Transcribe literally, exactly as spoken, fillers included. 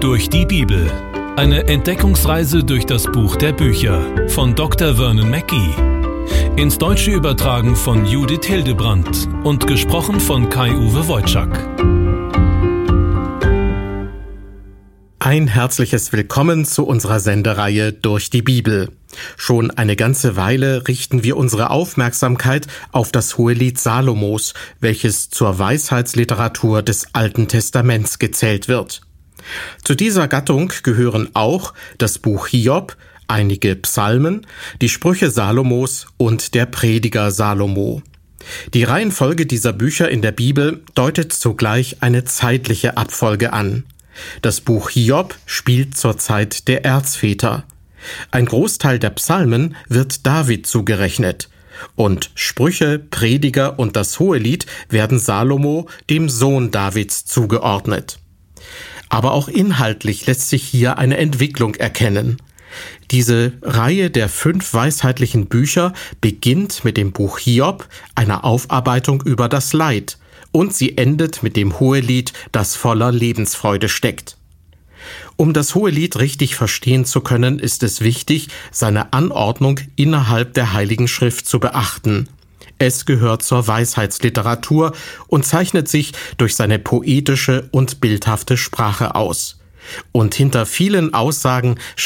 Durch die Bibel. Eine Entdeckungsreise durch das Buch der Bücher von Doktor Vernon Mackey. Ins Deutsche übertragen von Judith Hildebrandt und gesprochen von Kai-Uwe Wojczak. Ein herzliches Willkommen zu unserer Sendereihe Durch die Bibel. Schon eine ganze Weile richten wir unsere Aufmerksamkeit auf das Hohelied Salomos, welches zur Weisheitsliteratur des Alten Testaments gezählt wird. Zu dieser Gattung gehören auch das Buch Hiob, einige Psalmen, die Sprüche Salomos und der Prediger Salomo. Die Reihenfolge dieser Bücher in der Bibel deutet zugleich eine zeitliche Abfolge an. Das Buch Hiob spielt zur Zeit der Erzväter. Ein Großteil der Psalmen wird David zugerechnet. Und Sprüche, Prediger und das Hohelied werden Salomo, dem Sohn Davids, zugeordnet. Aber auch inhaltlich lässt sich hier eine Entwicklung erkennen. Diese Reihe der fünf weisheitlichen Bücher beginnt mit dem Buch Hiob, einer Aufarbeitung über das Leid, und sie endet mit dem Hohelied, das voller Lebensfreude steckt. Um das Hohelied richtig verstehen zu können, ist es wichtig, seine Anordnung innerhalb der Heiligen Schrift zu beachten. Es gehört zur Weisheitsliteratur und zeichnet sich durch seine poetische und bildhafte Sprache aus. Und hinter vielen Aussagen